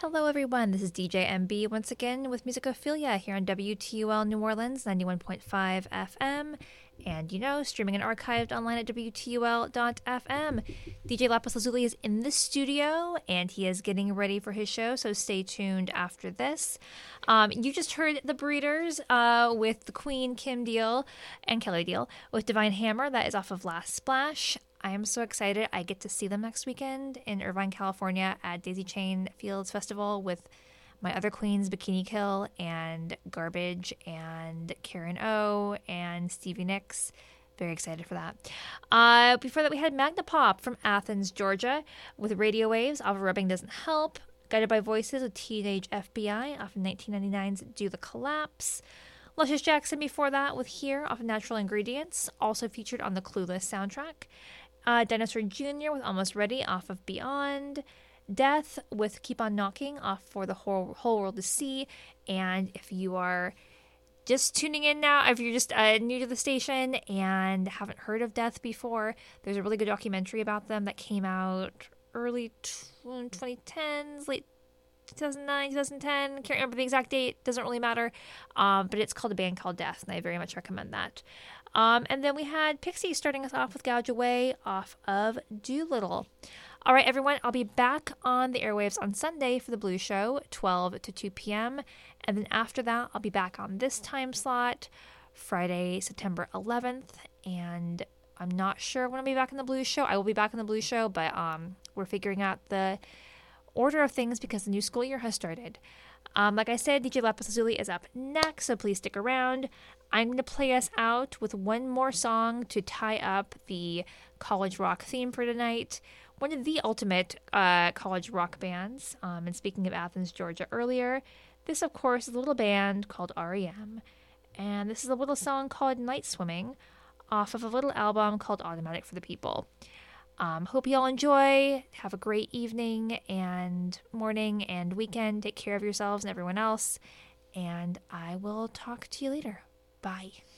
Hello, everyone. This is DJ MB once again with Musicophilia here on WTUL New Orleans 91.5 FM. And, streaming and archived online at WTUL.FM. DJ Lapis Lazuli is in the studio and he is getting ready for his show, so stay tuned after this. You just heard The Breeders with the Queen, Kim Deal, and Kelly Deal with Divine Hammer. That is off of Last Splash. I am so excited. I get to see them next weekend in Irvine, California at Daisy Chain Fields Festival with my other queens, Bikini Kill and Garbage and Karen O and Stevie Nicks. Very excited for that. Before that, we had Magna Pop from Athens, Georgia with Radio Waves off of Rubbing Doesn't Help. Guided by Voices with Teenage FBI off of 1999's Do the Collapse. Luscious Jackson before that with Here off of Natural Ingredients, also featured on the Clueless soundtrack. Dinosaur Jr. with Almost Ready off of Beyond. Death with Keep on Knocking off For the Whole World to See. And if you are just tuning in now, if you're just new to the station and haven't heard of Death before, there's a really good documentary about them that came out early 2010s, late 2009, 2010. Can't remember the exact date. Doesn't really matter. But it's called A Band Called Death, and I very much recommend that. And then we had Pixie starting us off with Gouge Away off of Doolittle. All right, everyone, I'll be back on the airwaves on Sunday for the Blues Show, 12 to 2 p.m. And then after that, I'll be back on this time slot, Friday, September 11th. And I'm not sure when I'll be back in the Blues Show. I will be back in the Blues Show, but we're figuring out the order of things because the new school year has started. Like I said, DJ Lapis Lazuli is up next, so please stick around. I'm going to play us out with one more song to tie up the college rock theme for tonight. One of the ultimate college rock bands. And speaking of Athens, Georgia earlier, this, of course, is a little band called REM. And this is a little song called Night Swimming off of a little album called Automatic for the People. Hope you all enjoy. Have a great evening and morning and weekend. Take care of yourselves and everyone else. And I will talk to you later. Bye.